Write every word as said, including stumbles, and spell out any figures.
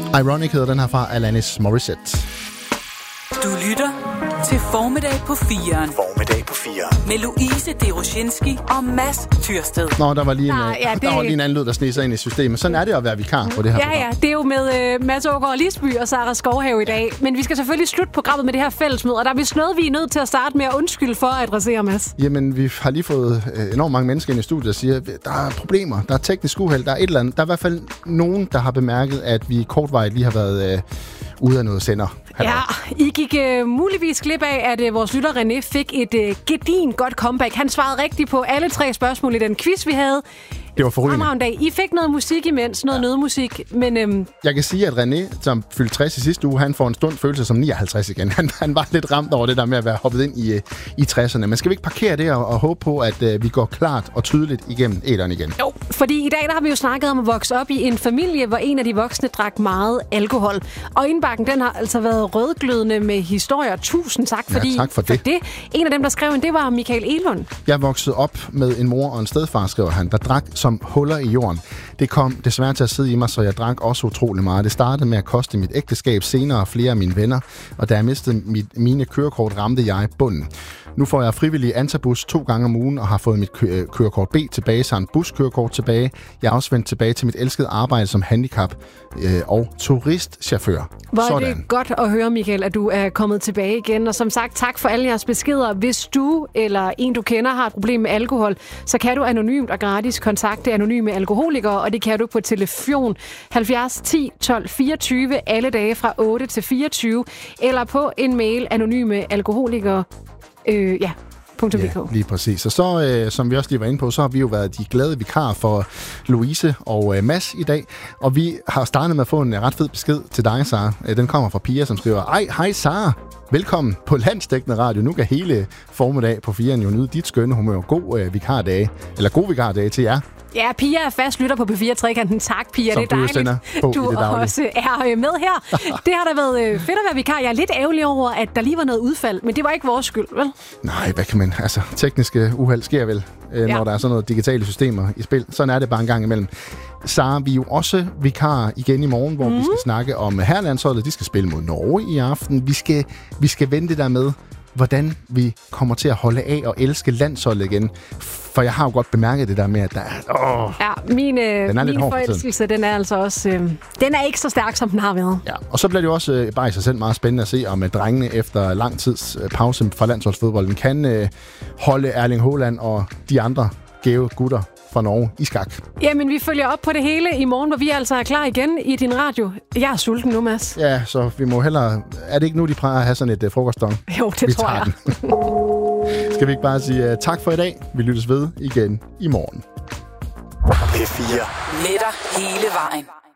Ironic hedder den her fra Alanis Morissette. Du lytter til Formiddag på firen. Formiddag på firen. Med Louise Deroshinski og Mads Tyrsted. Nå, der var lige en, Nå, ja, det... der var lige en anden lyd, der sneg sig ind i systemet. Sådan er det at være vikar på det her Ja, program. ja, det er jo med uh, Mads Aagaard Lisby og Sara Skovhave i dag. Men vi skal selvfølgelig slutte programmet med det her fællesmøde, og der er vist noget, vi er nødt til at starte med at undskylde for at adressere, Mads. Jamen, vi har lige fået øh, enormt mange mennesker ind i studiet, der siger, der er problemer, der er teknisk uheld, der er et eller andet. Der er i hvert fald nogen, der har bemærket, at vi kortvarigt lige har været øh, ude af noget sender. Ja, I gik uh, muligvis glip af, at uh, vores lytter René fik et uh, gedin godt comeback. Han svarede rigtigt på alle tre spørgsmål i den quiz, vi havde. Det var forrygende. Dag. I fik noget musik imens, noget ja. nødmusik, men... Øhm... Jeg kan sige, at René, som fyldte tres i sidste uge, han får en stund følelse som nioghalvtreds igen. Han, han var lidt ramt over det der med at være hoppet ind i, i tresserne. Men skal vi ikke parkere det og, og håbe på, at uh, vi går klart og tydeligt igennem æteren igen? Jo, fordi i dag der har vi jo snakket om at vokse op i en familie, hvor en af de voksne drak meget alkohol. Og indbakken, den har altså været rødglødende med historier. Tusind tak, fordi, ja, tak for, det. for det. En af dem, der skrev en, det var Michael Elund. Jeg voksede op med en mor og en stedfar, skriver han, der drak som huller i jorden. Det kom desværre til at sidde i mig, så jeg drak også utrolig meget. Det startede med at koste mit ægteskab, senere flere af mine venner, og da jeg mistede mit, mine kørekort, ramte jeg bunden. Nu får jeg frivillig antabus to gange om ugen og har fået mit kø- kørekort B tilbage, så en buskørekort tilbage. Jeg er også vendt tilbage til mit elskede arbejde som handicap øh, og turistchauffør. Hvor er Sådan. det godt at høre, Michael, at du er kommet tilbage igen. Og som sagt, tak for alle jeres beskeder. Hvis du eller en, du kender, har et problem med alkohol, så kan du anonymt og gratis kontakte anonyme alkoholikere, og det kan du på telefon halvfjerds ti tolv fireogtyve alle dage fra otte til fireogtyve, eller på en mail anonyme alkoholikere. Øh, ja. Ja, lige præcis. Og så, øh, som vi også lige var inde på, så har vi jo været de glade vikarer for Louise og øh, Mads i dag. Og vi har startet med at få en ret fed besked til dig, Sara. Øh, den kommer fra Pia, som skriver, ej, hej Sara. Velkommen på landsdækkende radio. Nu kan hele formiddag på firen jo nyde dit skønne humør. God øh, vikardage, eller god vikardage til jer. Ja, Pia er fast lytter på P fire Trekanten. Tak, Pia. Som det er dejligt, du, du også er med her. Det har da været fedt at være vikar. Jeg er lidt ærgerlig over, at der lige var noget udfald, men det var ikke vores skyld, vel? Nej, hvad kan man... Altså, tekniske uheld sker vel, øh, ja. når der er sådan noget digitale systemer i spil. Sådan er det bare en gang imellem. Sara, vi er jo også vikarer igen i morgen, hvor mm. vi skal snakke om herrelandsholdet. De skal spille mod Norge i aften. Vi skal, vi skal vende det der med, hvordan vi kommer til at holde af og elske landsholdet igen. For jeg har jo godt bemærket det der med, at der er... Åh, ja, min, øh, den min forelskelse, den er altså også... Øh, den er ikke så stærk, som den har været. Ja, og så bliver det jo også øh, bare i sig selv meget spændende at se, om øh, drengene efter lang tids øh, pause fra landsholdsfodbolden kan øh, holde Erling Haaland og de andre gæve gutter fra Norge i skak. Jamen, vi følger op på det hele i morgen, hvor vi altså er klar igen i din radio. Jeg er sulten nu, Mads. Ja, så vi må hellere... Er det ikke nu, de prøver at have sådan et uh, frokostdong? Jo, det vi tror jeg. Skal vi ikke bare sige uh, tak for i dag? Vi lyttes ved igen i morgen. P fire. Med dig hele vejen.